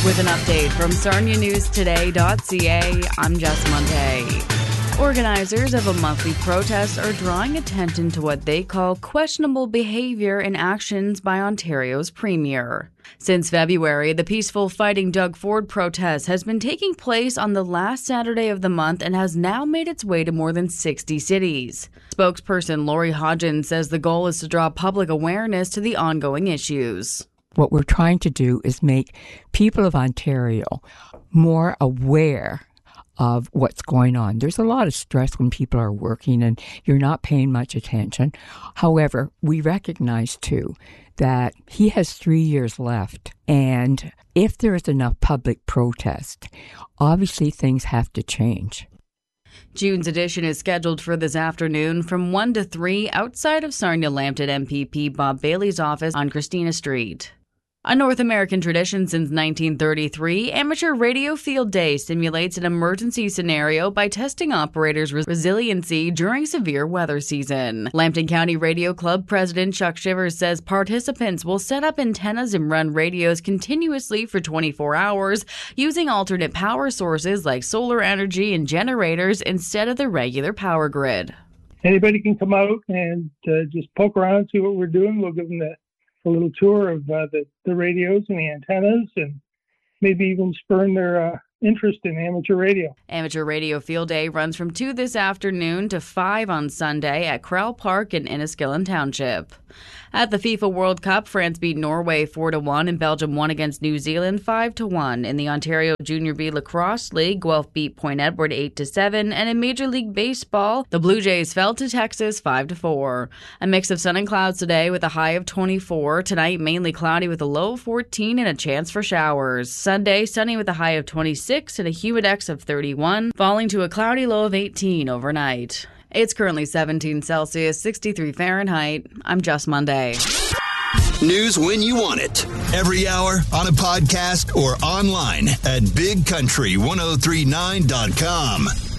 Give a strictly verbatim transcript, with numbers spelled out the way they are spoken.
With an update from Sarnia News Today dot C A, I'm Jess Monte. Organizers of a monthly protest are drawing attention to what they call questionable behavior and actions by Ontario's Premier. Since February, the peaceful Fighting Doug Ford protest has been taking place on the last Saturday of the month and has now made its way to more than sixty cities. Spokesperson Lori Hodgins says the goal is to draw public awareness to the ongoing issues. What we're trying to do is make people of Ontario more aware of what's going on. There's a lot of stress when people are working and you're not paying much attention. However, we recognize, too, that he has three years left. And if there is enough public protest, obviously things have to change. June's edition is scheduled for this afternoon from one to three outside of Sarnia-Lambton M P P Bob Bailey's office on Christina Street. A North American tradition since nineteen thirty-three, Amateur Radio Field Day simulates an emergency scenario by testing operators' resiliency during severe weather season. Lambton County Radio Club President Chuck Shivers says participants will set up antennas and run radios continuously for twenty-four hours using alternate power sources like solar energy and generators instead of the regular power grid. Anybody can come out and uh, just poke around and see what we're doing. We'll give them the a little tour of uh, the, the radios and the antennas, and maybe even spurn their uh, interest in amateur radio. Amateur Radio Field Day runs from two this afternoon to five on Sunday at Krell Park in Enniskillen Township. At the FIFA World Cup, France beat Norway four to one and Belgium won against New Zealand five to one. In the Ontario Junior B Lacrosse League, Guelph beat Point Edward eight to seven, and in Major League Baseball, the Blue Jays fell to Texas five to four. A mix of sun and clouds today with a high of twenty-four. Tonight, mainly cloudy with a low of fourteen and a chance for showers. Sunday, sunny with a high of twenty-six and a humidex of thirty-one, falling to a cloudy low of eighteen overnight. It's currently seventeen Celsius, sixty-three Fahrenheit. I'm Jess Monday. News when you want it. Every hour on a podcast or online at big country ten thirty-nine dot com.